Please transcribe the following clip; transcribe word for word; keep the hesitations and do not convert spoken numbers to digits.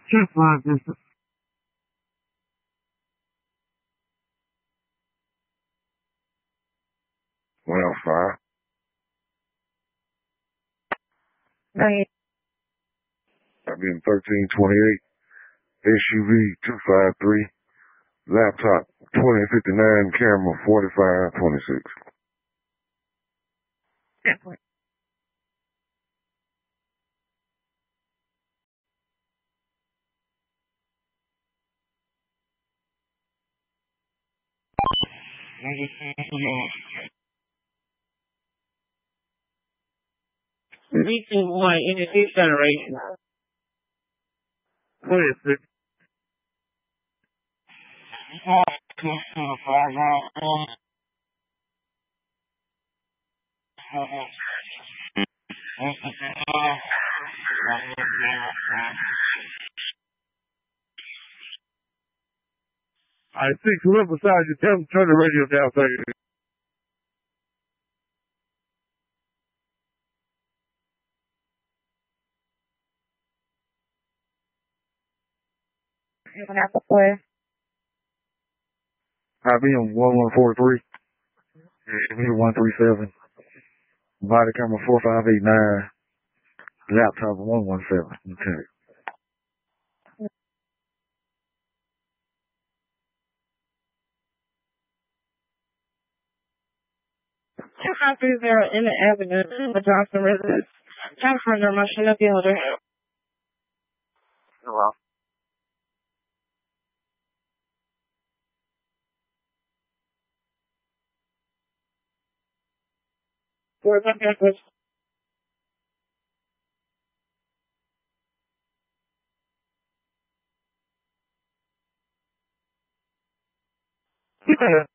Check line distance. one oh five. Right. I've been thirteen twenty-eight. S U V two five three. Laptop twenty fifty-nine. Camera forty-five twenty-six. Check line. Meeting one energy generation. What is it? I think whoever beside you, tell them to turn the radio down, baby. You're gonna have to play. I B M one one four three. S U V one three seven. Body camera four five eight nine. Laptop one one seven. Okay. Two copies there in the avenue, the Johnson residence. Time for the machine of the order. Hello. Where's my message? Yeah.